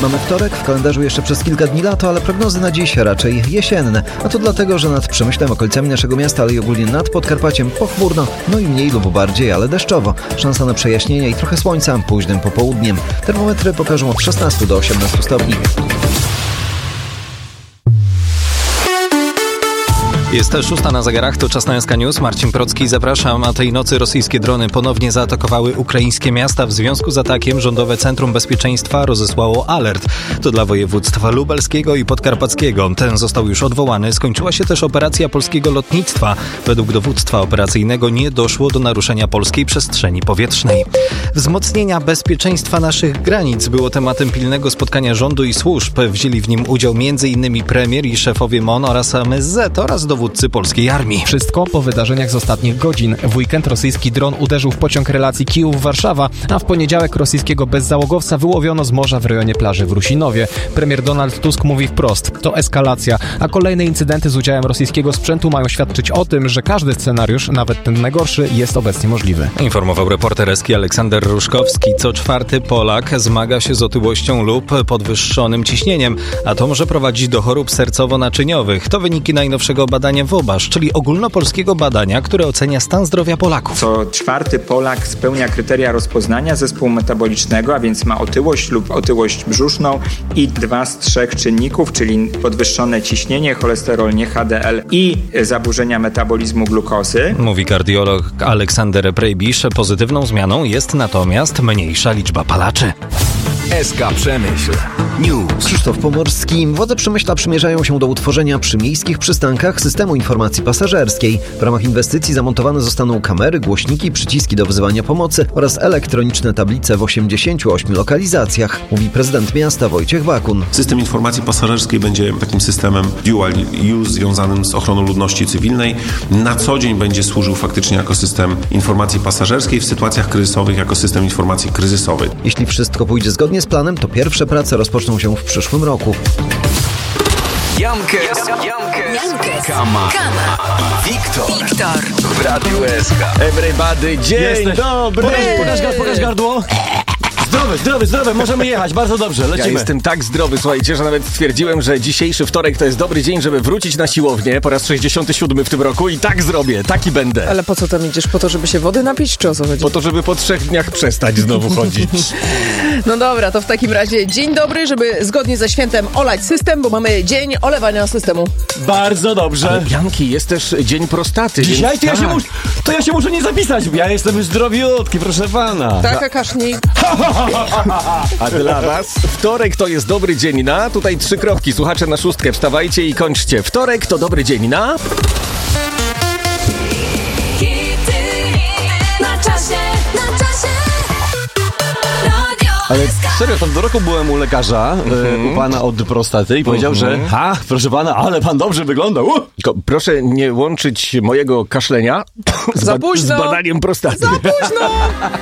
Mamy wtorek, w kalendarzu jeszcze przez kilka dni lato, ale prognozy na dziś raczej jesienne. A to dlatego, że nad Przemyślem, okolicami naszego miasta, ale i ogólnie nad Podkarpaciem pochmurno, no i mniej lub bardziej, ale deszczowo. Szansa na przejaśnienia i trochę słońca późnym popołudniem. Termometry pokażą od 16 do 18 stopni. Jest 6 na zegarach, to czas na SK News. Marcin Procki, zapraszam. A tej nocy rosyjskie drony ponownie zaatakowały ukraińskie miasta. W związku z atakiem Rządowe Centrum Bezpieczeństwa rozesłało alert. To dla województwa lubelskiego i podkarpackiego. Ten został już odwołany. Skończyła się też operacja polskiego lotnictwa. Według dowództwa operacyjnego nie doszło do naruszenia polskiej przestrzeni powietrznej. Wzmocnienia bezpieczeństwa naszych granic było tematem pilnego spotkania rządu i służb. Wzięli w nim udział m.in. premier i szefowie MON oraz MSZ oraz dowódcy polskiej armii. Wszystko po wydarzeniach z ostatnich godzin. W weekend rosyjski dron uderzył w pociąg relacji Kijów-Warszawa, a w poniedziałek rosyjskiego bezzałogowca wyłowiono z morza w rejonie plaży w Rusinowie. Premier Donald Tusk mówi wprost: to eskalacja, a kolejne incydenty z udziałem rosyjskiego sprzętu mają świadczyć o tym, że każdy scenariusz, nawet ten najgorszy, jest obecnie możliwy. Informował reporter Eski Aleksander Ruszkowski. Co czwarty Polak zmaga się z otyłością lub podwyższonym ciśnieniem, a to może prowadzić do chorób sercowo-naczyniowych. To wyniki najnowszego badania WOBASZ, czyli ogólnopolskiego badania, które ocenia stan zdrowia Polaków. Co czwarty Polak spełnia kryteria rozpoznania zespołu metabolicznego, a więc ma otyłość lub otyłość brzuszną i 2 z 3 czynników, czyli podwyższone ciśnienie, cholesterol, nie HDL i zaburzenia metabolizmu glukozy. Mówi kardiolog Aleksander Prejbisz. Pozytywną zmianą jest natomiast mniejsza liczba palaczy. SK Przemyśl News. Krzysztof Pomorski. Władze Przemyśla przymierzają się do utworzenia przy miejskich przystankach systemu informacji pasażerskiej. W ramach inwestycji zamontowane zostaną kamery, głośniki, przyciski do wzywania pomocy oraz elektroniczne tablice w 88 lokalizacjach, mówi prezydent miasta Wojciech Bakun. System informacji pasażerskiej będzie takim systemem dual use związanym z ochroną ludności cywilnej. Na co dzień będzie służył faktycznie jako system informacji pasażerskiej, w sytuacjach kryzysowych jako system informacji kryzysowej. Jeśli wszystko pójdzie zgodnie z planem, to pierwsze prace rozpoczną się w przyszłym roku. Jankes, Kama i Wiktor w Radiu SK. Everybody, dzień dobry! Pokaż gardło. Zdrowy, możemy jechać, bardzo dobrze, lecimy. Ja jestem tak zdrowy, słuchajcie, że nawet stwierdziłem, że dzisiejszy wtorek to jest dobry dzień, żeby wrócić na siłownię po raz 67 w tym roku i tak zrobię, taki będę. Ale po co tam idziesz? Po to, żeby się wody napić, czy o co chodzi? Po to, żeby po 3 dniach przestać znowu chodzić. No dobra, to w takim razie dzień dobry, żeby zgodnie ze świętem olać system, bo mamy dzień olewania systemu. Bardzo dobrze. Ale Bianki, jest też dzień prostaty. Dzisiaj więc to ja się muszę nie zapisać, ja jestem zdrowiutki, proszę pana. Tak, a kaszniej. A dla was wtorek to jest dobry dzień na... Tutaj 3 kropki, słuchacze na 6, wstawajcie i kończcie. Wtorek to dobry dzień na... Ale serio, tam do roku byłem u lekarza, u pana od prostaty i powiedział, że proszę pana, ale pan dobrze wygląda. Tylko proszę nie łączyć mojego kaszlenia z badaniem prostaty. Za późno!